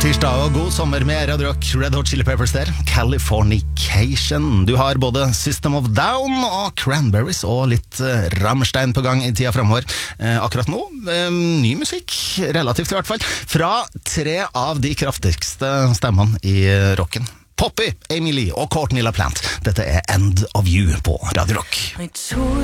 tirsdag og god sommer med Radio Rock, Red Hot Chili Peppers der, Californication. Du har både System of Down og Cranberries og litt Rammstein på gang i tida fremover. Akkurat nå, ny musikk, relativt i hvert fall, fra 3 av de kraftigste stemmene i rocken. Poppy, Amy Lee og Courtney LaPlante. Dette er End of You på Radio Rock.